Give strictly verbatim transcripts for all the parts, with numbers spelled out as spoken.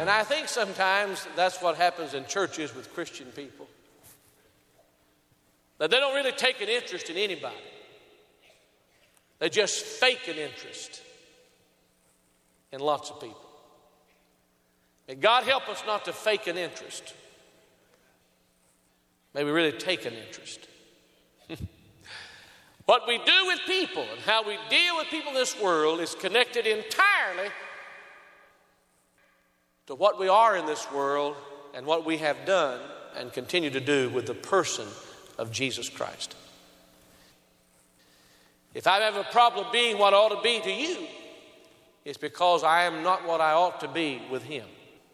And I think sometimes that's what happens in churches with Christian people. That they don't really take an interest in anybody. They just fake an interest in lots of people. May God help us not to fake an interest. May we really take an interest. What we do with people and how we deal with people in this world is connected entirely to what we are in this world and what we have done and continue to do with the person of Jesus Christ. If I have a problem being what I ought to be to you, it's because I am not what I ought to be with Him.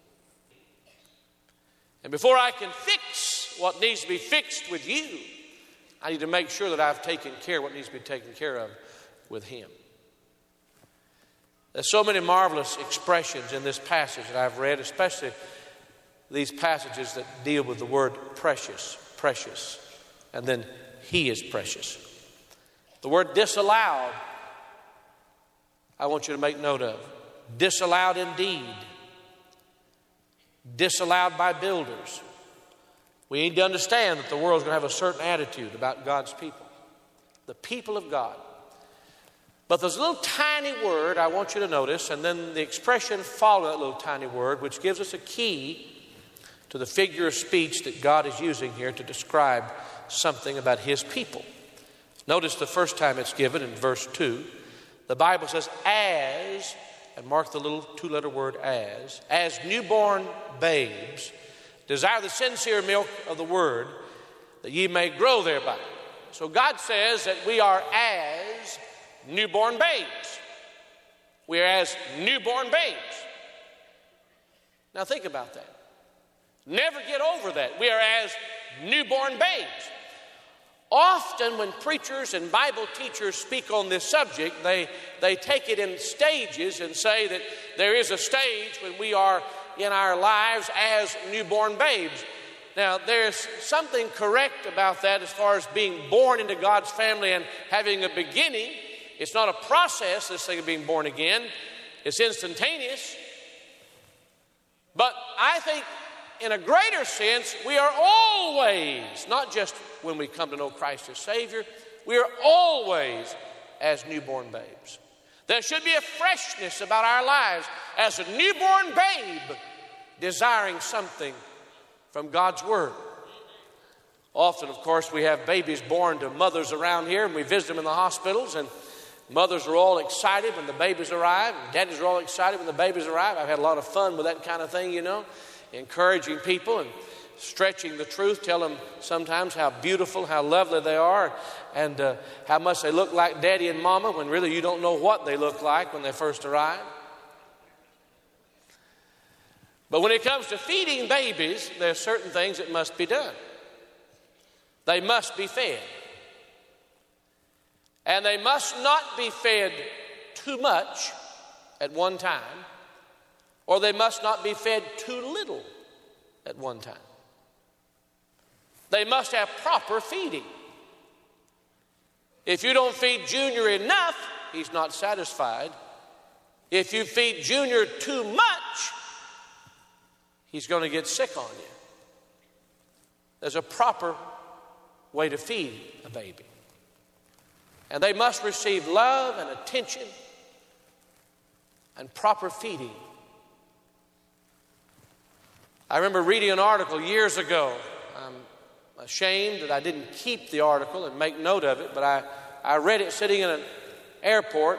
And before I can fix what needs to be fixed with you, I need to make sure that I've taken care of what needs to be taken care of with Him. There's so many marvelous expressions in this passage that I've read, especially these passages that deal with the word precious, precious, and then He is precious. The word disallowed, I want you to make note of. Disallowed indeed. Disallowed by builders. We need to understand that the world is going to have a certain attitude about God's people, the people of God. But there's a little tiny word I want you to notice, and then the expression following that little tiny word, which gives us a key to the figure of speech that God is using here to describe something about His people. Notice the first time it's given in verse two. The Bible says, as, and mark the little two-letter word as, as newborn babes, desire the sincere milk of the word, that ye may grow thereby. So God says that we are as newborn babes. We are as newborn babes. Now think about that. Never get over that. We are as newborn babes. Often when preachers and Bible teachers speak on this subject, they, they take it in stages and say that there is a stage when we are in our lives as newborn babes. Now, there's something correct about that as far as being born into God's family and having a beginning. It's not a process, this thing of being born again. It's instantaneous. But I think in a greater sense, we are always, not just when we come to know Christ as Savior, we are always as newborn babes. There should be a freshness about our lives as a newborn babe desiring something from God's Word. Often, of course, we have babies born to mothers around here, and we visit them in the hospitals, and mothers are all excited when the babies arrive, and daddies are all excited when the babies arrive. I've had a lot of fun with that kind of thing, you know, encouraging people and stretching the truth, tell them sometimes how beautiful, how lovely they are, and uh, how much they look like daddy and mama when really you don't know what they look like when they first arrive. But when it comes to feeding babies, there are certain things that must be done. They must be fed. And they must not be fed too much at one time, or they must not be fed too little at one time. They must have proper feeding. If you don't feed Junior enough, he's not satisfied. If you feed Junior too much, he's going to get sick on you. There's a proper way to feed a baby. And they must receive love and attention and proper feeding. I remember reading an article years ago. I'm ashamed that I didn't keep the article and make note of it, but I, I read it sitting in an airport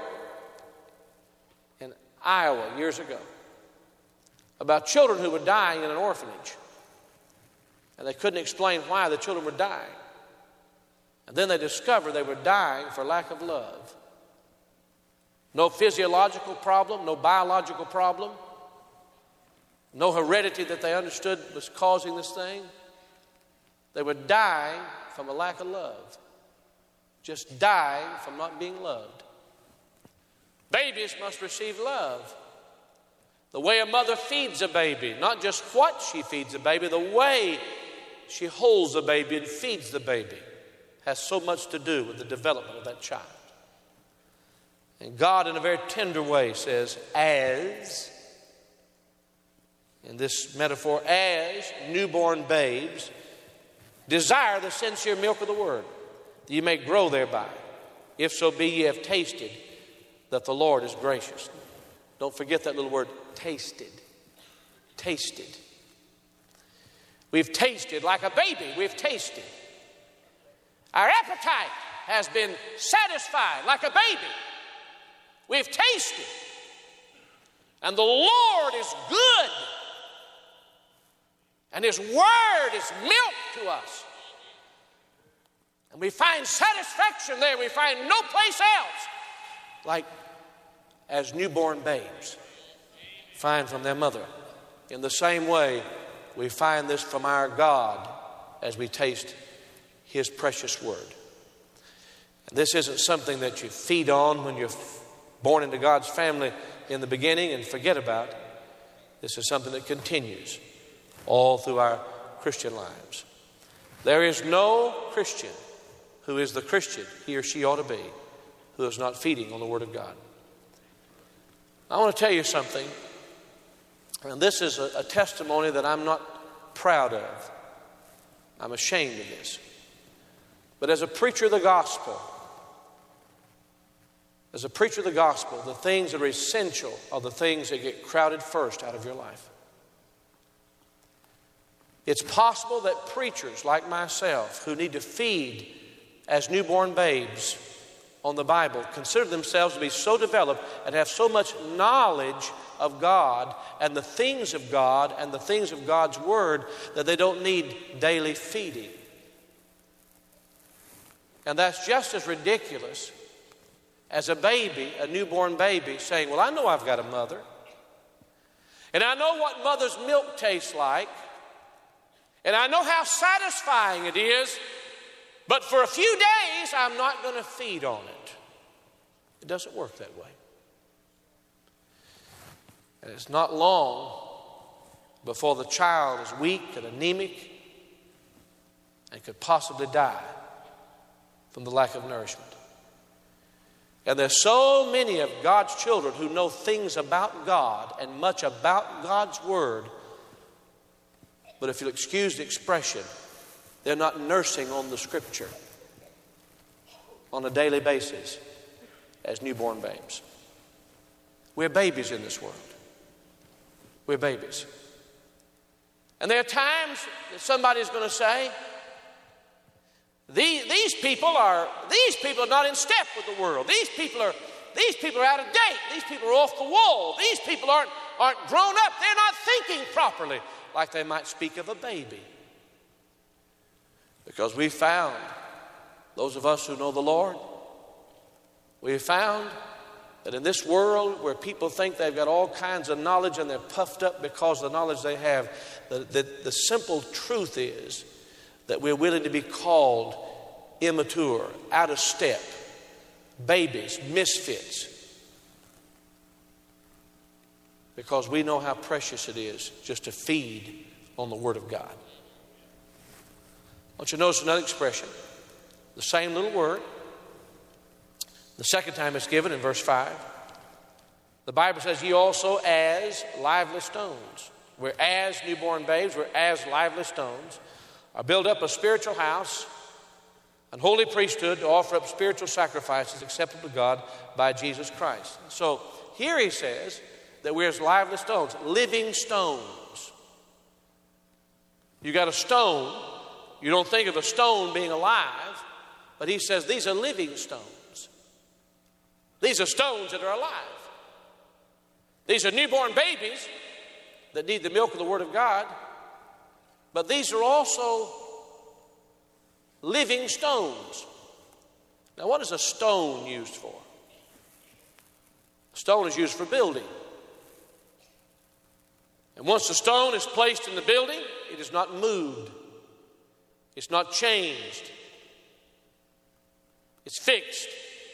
in Iowa years ago about children who were dying in an orphanage. And they couldn't explain why the children were dying. And then they discovered they were dying for lack of love. No physiological problem, no biological problem, no heredity that they understood was causing this thing. They were dying from a lack of love. Just dying from not being loved. Babies must receive love. The way a mother feeds a baby, not just what she feeds a baby, the way she holds the baby and feeds the baby has so much to do with the development of that child. And God, in a very tender way, says, as, in this metaphor, as newborn babes, desire the sincere milk of the word, that you may grow thereby. If so be ye have tasted that the Lord is gracious. Don't forget that little word, tasted. Tasted. We've tasted like a baby. We've tasted. Our appetite has been satisfied like a baby. We've tasted. And the Lord is good. And His word is milk to us. And we find satisfaction there. We find no place else like as newborn babes find from their mother. In the same way, we find this from our God as we taste His precious word. And this isn't something that you feed on when you're born into God's family in the beginning and forget about. This is something that continues all through our Christian lives. There is no Christian who is the Christian he or she ought to be who is not feeding on the Word of God. I want to tell you something, and this is a, a testimony that I'm not proud of. I'm ashamed of this. But as a preacher of the gospel, as a preacher of the gospel, the things that are essential are the things that get crowded first out of your life. It's possible that preachers like myself who need to feed as newborn babes on the Bible consider themselves to be so developed and have so much knowledge of God and the things of God and the things of God's Word that they don't need daily feeding. And that's just as ridiculous as a baby, a newborn baby, saying, well, I know I've got a mother. And I know what mother's milk tastes like. And I know how satisfying it is. But for a few days, I'm not going to feed on it. It doesn't work that way. And it's not long before the child is weak and anemic and could possibly die from the lack of nourishment. And there's so many of God's children who know things about God and much about God's Word, but if you'll excuse the expression, they're not nursing on the Scripture on a daily basis as newborn babes. We're babies in this world. We're babies. And there are times that somebody's going to say, these, these people are these people are not in step with the world. These people are these people are out of date. These people are off the wall. These people aren't aren't grown up. They're not thinking properly, like they might speak of a baby. Because we found, those of us who know the Lord, we found that in this world where people think they've got all kinds of knowledge and they're puffed up because of the knowledge they have, the, the, the simple truth is that we're willing to be called immature, out of step, babies, misfits, because we know how precious it is just to feed on the Word of God. I want you to notice another expression, the same little word. The second time it's given in verse five. The Bible says, ye also as lively stones. We're as newborn babes, we're as lively stones, are built up a spiritual house, an holy priesthood to offer up spiritual sacrifices acceptable to God by Jesus Christ. So here he says that we're as lively stones, living stones. You got a stone. You don't think of a stone being alive, but he says these are living stones. These are stones that are alive. These are newborn babies that need the milk of the Word of God, but these are also living stones. Now, what is a stone used for? A stone is used for building. And once the stone is placed in the building, it is not moved. It's not changed. It's fixed.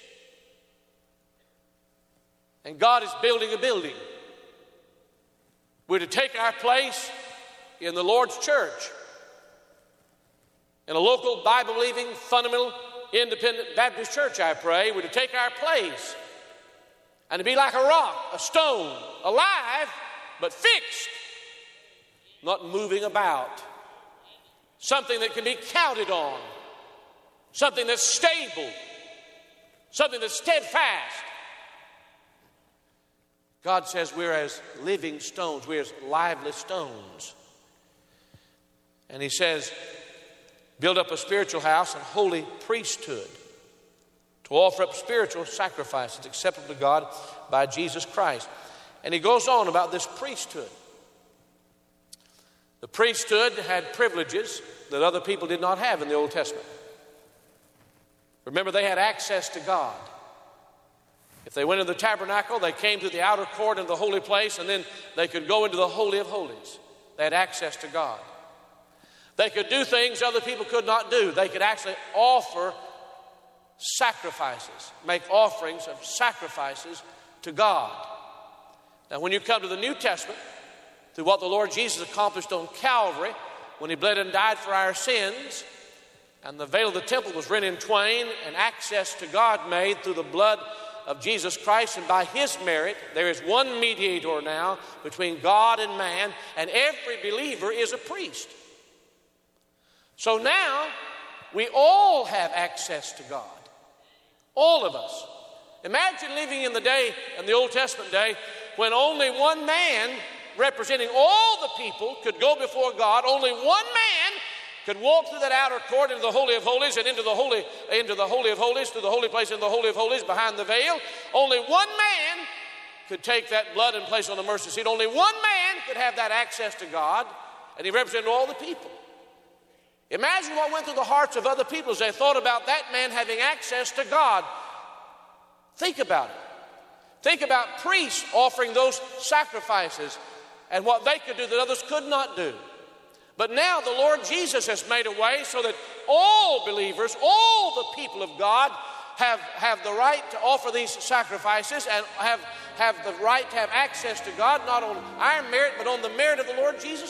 And God is building a building. We're to take our place in the Lord's church, in a local Bible-believing, fundamental, independent Baptist church, I pray. We're to take our place and to be like a rock, a stone, alive, but fixed. not moving about. Something that can be counted on. Something that's stable. Something that's steadfast. God says we're as living stones. We're as lively stones. And he says, build up a spiritual house and holy priesthood to offer up spiritual sacrifices acceptable to God by Jesus Christ. And he goes on about this priesthood. The priesthood had privileges that other people did not have in the Old Testament. Remember, they had access to God. If they went into the tabernacle, they came to the outer court into the holy place, and then they could go into the Holy of Holies. They had access to God. They could do things other people could not do. They could actually offer sacrifices, make offerings of sacrifices to God. Now, when you come to the New Testament, through what the Lord Jesus accomplished on Calvary, when he bled and died for our sins, and the veil of the temple was rent in twain, and access to God made through the blood of Jesus Christ, and by his merit, there is one mediator now between God and man, and every believer is a priest. So now, we all have access to God. All of us. Imagine living in the day, in the Old Testament day, when only one man representing all the people could go before God. Only one man could walk through that outer court into the Holy of Holies and into the Holy, into the Holy of Holies, through the holy place in the Holy of Holies behind the veil. Only one man could take that blood and place it on the mercy seat. Only one man could have that access to God, and he represented all the people. Imagine what went through the hearts of other people as they thought about that man having access to God. Think about it. Think about priests offering those sacrifices and what they could do that others could not do. But now the Lord Jesus has made a way so that all believers, all the people of God have, have the right to offer these sacrifices and have, have the right to have access to God, not on our merit, but on the merit of the Lord Jesus